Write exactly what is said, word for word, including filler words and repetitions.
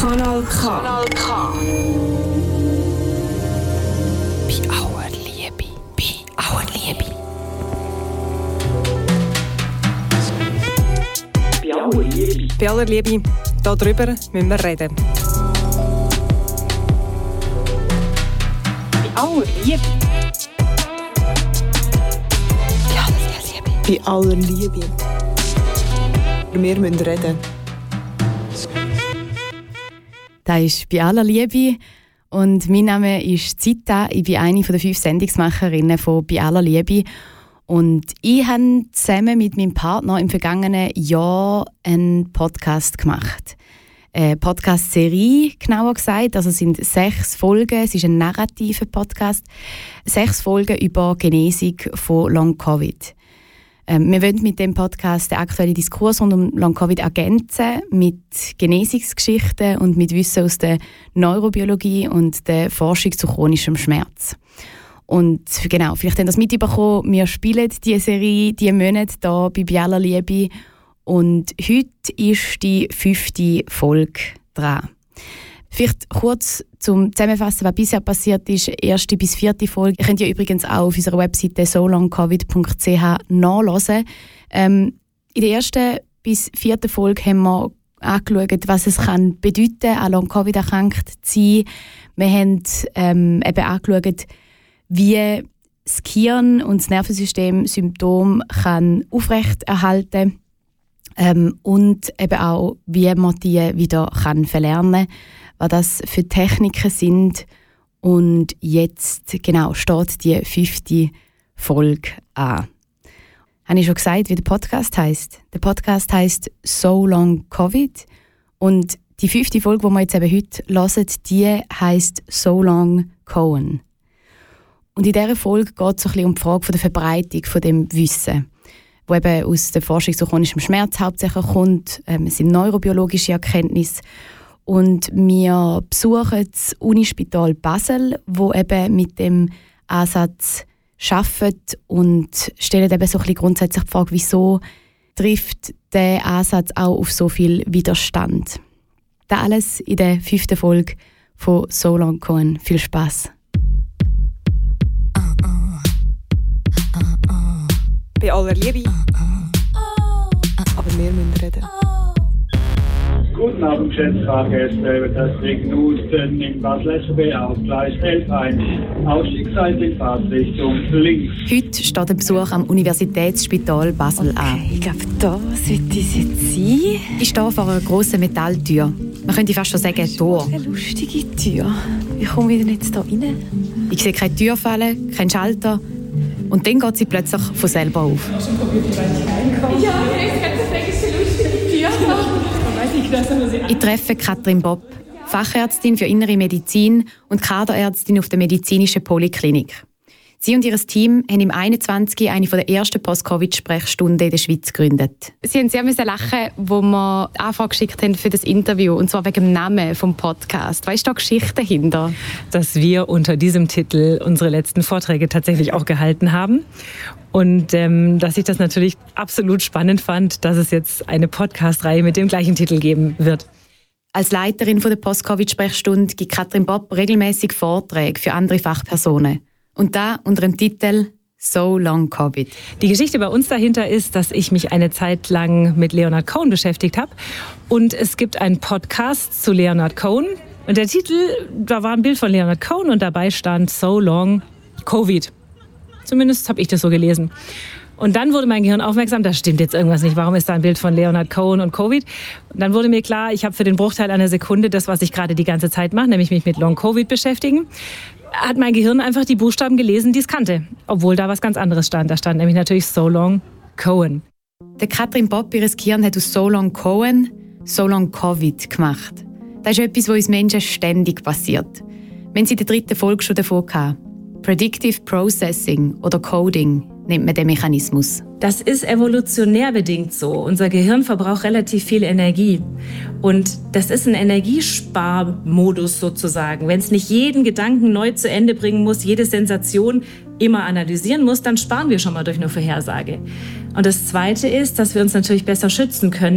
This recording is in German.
Kanal K. Kanal K. Bei aller Liebe. Bei aller Liebe. Bei aller Liebe. Bei aller Liebe, darüber müssen wir reden. Bei aller Liebe. Bei aller Liebe. Wir müssen reden. Das ist «Bei aller Liebe» und mein Name ist Zita. Ich bin eine der fünf Sendungsmacherinnen von «Bei aller Liebe». Und ich habe zusammen mit meinem Partner im vergangenen Jahr einen Podcast gemacht. Eine Podcast-Serie, genauer gesagt. Also es sind sechs Folgen, es ist ein narrativer Podcast. Sechs Folgen über Genesung von Long-Covid. Ähm, wir wollen mit dem Podcast den aktuellen Diskurs rund um Long-Covid ergänzen mit Genesungsgeschichten und mit Wissen aus der Neurobiologie und der Forschung zu chronischem Schmerz. Und genau, vielleicht habt ihr das mitbekommen, wir spielen diese Serie diese Monate hier bei «Bei aller Liebe» und heute ist die fünfte Folge dran. Vielleicht kurz zum Zusammenfassen, was bisher passiert ist, erste bis vierte Folge. Ihr könnt ja übrigens auch auf unserer Webseite so long covid punkt c h nachhören. Ähm, in der ersten bis vierten Folge haben wir angeschaut, was es kann bedeuten, an Long-Covid erkrankt zu sein. Wir haben ähm, eben angeschaut, wie das Gehirn und das Nervensystem Symptome kann aufrechterhalten ähm, und eben auch, wie man die wieder kann verlernen kann, was das für Techniken sind. Und jetzt genau steht die fünfte Folge an. Habe ich schon gesagt, wie der Podcast heisst? Der Podcast heisst «So Long Covid» und die fünfte Folge, die wir jetzt eben heute hören, die heisst «So Long Cohen». Und in dieser Folge geht es so ein bisschen um die Frage der Verbreitung von dem Wissen, wo eben aus der Forschung zu chronischem Schmerz hauptsächlich kommt. Ähm, es sind neurobiologische Erkenntnisse. Und wir besuchen das Unispital Basel, wo eben mit dem Ansatz arbeitet und stellen eben so ein bisschen grundsätzlich die Frage, wieso trifft der Ansatz auch auf so viel Widerstand. Das alles in der fünften Folge von «So Long Cohen». Viel Spass! Bei aller Liebe. Aber wir müssen reden. Guten Abend, geschätzte Fahrgäste. Das Wegen in Basel S B auf Gleis elf eins. Ausstiegsseite in Fahrtrichtung links. Heute steht ein Besuch am Universitätsspital Basel Okay, an. ich glaube, da sollte es jetzt sein. Ich stehe vor einer grossen Metalltür. Man könnte fast schon sagen, Tor. Eine lustige Tür. Wie komme ich denn jetzt da rein? Ich sehe keine Türfalle, keinen Schalter. Und dann geht sie plötzlich von selber auf. Ja, ich kann das sagen, so lustige Tür. Ich treffe Katrin Bopp, Fachärztin für Innere Medizin und Kaderärztin auf der medizinischen Poliklinik. Sie und ihr Team haben im einundzwanzig eine der ersten Post-Covid-Sprechstunden in der Schweiz gegründet. Sie haben sehr lachen, als wir die Anfrage geschickt haben für das Interview, und zwar wegen dem Namen des Podcasts. Was ist da die Geschichte dahinter? Dass wir unter diesem Titel unsere letzten Vorträge tatsächlich auch gehalten haben. Und ähm, dass ich das natürlich absolut spannend fand, dass es jetzt eine Podcast-Reihe mit dem gleichen Titel geben wird. Als Leiterin der Post-Covid-Sprechstunde gibt Katrin Bopp regelmäßig Vorträge für andere Fachpersonen. Und da unter dem Titel «So Long Covid». Die Geschichte bei uns dahinter ist, dass ich mich eine Zeit lang mit Leonard Cohen beschäftigt habe. Und es gibt einen Podcast zu Leonard Cohen. Und der Titel, da war ein Bild von Leonard Cohen und dabei stand «So Long Covid». Zumindest habe ich das so gelesen. Und dann wurde mein Gehirn aufmerksam, da stimmt jetzt irgendwas nicht. Warum ist da ein Bild von Leonard Cohen und Covid? Und dann wurde mir klar, ich habe für den Bruchteil einer Sekunde das, was ich gerade die ganze Zeit mache, nämlich mich mit Long Covid beschäftigen. Hat mein Gehirn einfach die Buchstaben gelesen, die es kannte. Obwohl da was ganz anderes stand. Da stand nämlich natürlich So Long Cohen. Der Katrin Bopp, ihr Gehirn hat aus So Long Cohen So Long Covid gemacht. Das ist etwas, was uns Menschen ständig passiert. Wir haben in der dritten Folge schon davon gehabt. Predictive Processing oder Coding nennt man den Mechanismus. Das ist evolutionär bedingt so. Unser Gehirn verbraucht relativ viel Energie. Und das ist ein Energiesparmodus sozusagen. Wenn es nicht jeden Gedanken neu zu Ende bringen muss, jede Sensation immer analysieren muss, dann sparen wir schon mal durch eine Vorhersage. Und das Zweite ist, dass wir uns natürlich besser schützen können.